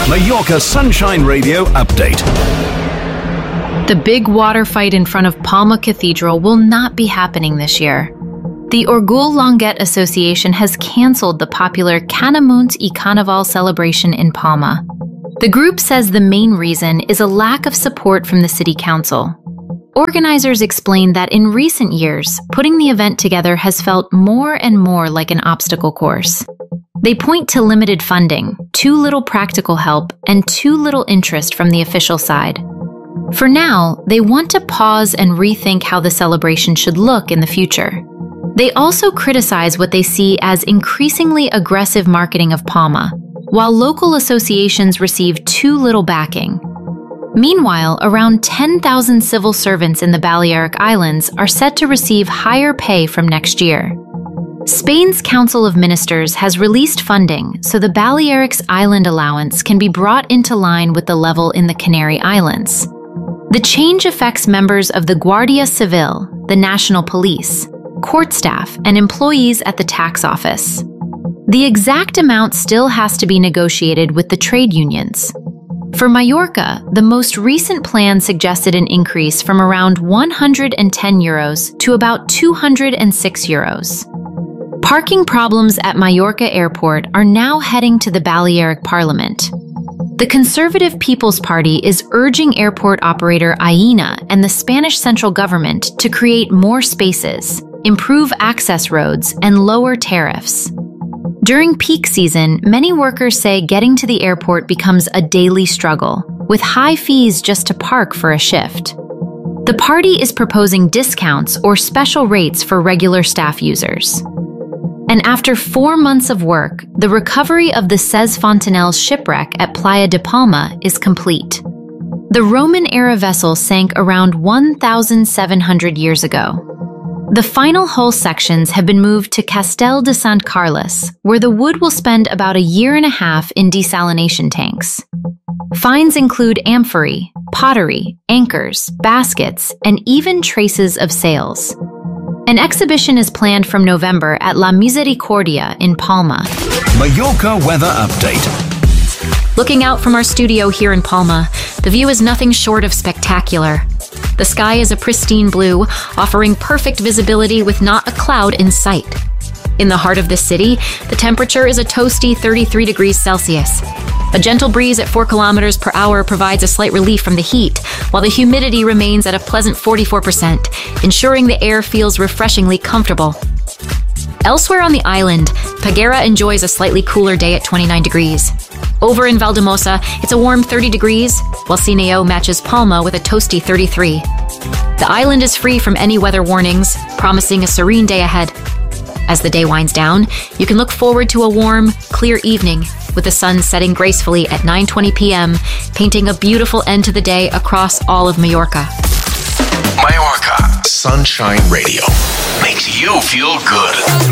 Mallorca Sunshine Radio update. The big water fight in front of Palma Cathedral will not be happening this year. The Orgul Longet Association has cancelled the popular Canamunt y Carnaval celebration in Palma. The group says the main reason is a lack of support from the city council. Organizers explained that in recent years, putting the event together has felt more and more like an obstacle course. They point to limited funding, too little practical help, and too little interest from the official side. For now, they want to pause and rethink how the celebration should look in the future. They also criticize what they see as increasingly aggressive marketing of Palma, while local associations receive too little backing. Meanwhile, around 10,000 civil servants in the Balearic Islands are set to receive higher pay from next year. Spain's Council of Ministers has released funding so the Balearics Island allowance can be brought into line with the level in the Canary Islands. The change affects members of the Guardia Civil, the National Police, court staff, and employees at the tax office. The exact amount still has to be negotiated with the trade unions. For Mallorca, the most recent plan suggested an increase from around €110 to about €206. Parking problems at Mallorca Airport are now heading to the Balearic Parliament. The Conservative People's Party is urging airport operator Aena and the Spanish central government to create more spaces, improve access roads, and lower tariffs. During peak season, many workers say getting to the airport becomes a daily struggle, with high fees just to park for a shift. The party is proposing discounts or special rates for regular staff users. And after 4 months of work, the recovery of the Ses Fontanelles shipwreck at Playa de Palma is complete. The Roman-era vessel sank around 1,700 years ago. The final hull sections have been moved to Castel de Sant Carles, where the wood will spend about a year and a half in desalination tanks. Finds include amphorae, pottery, anchors, baskets, and even traces of sails. An exhibition is planned from November at La Misericordia in Palma. Mallorca weather update. Looking out from our studio here in Palma, the view is nothing short of spectacular. The sky is a pristine blue, offering perfect visibility with not a cloud in sight. In the heart of the city, the temperature is a toasty 33 degrees Celsius. A gentle breeze at 4 kilometers per hour provides a slight relief from the heat, while the humidity remains at a pleasant 44%, ensuring the air feels refreshingly comfortable. Elsewhere on the island, Peguera enjoys a slightly cooler day at 29 degrees. Over in Valdemosa, it's a warm 30 degrees, while Sineo matches Palma with a toasty 33. The island is free from any weather warnings, promising a serene day ahead. As the day winds down, you can look forward to a warm, clear evening, with the sun setting gracefully at 9:20 p.m., painting a beautiful end to the day across all of Mallorca. Mallorca Sunshine Radio makes you feel good.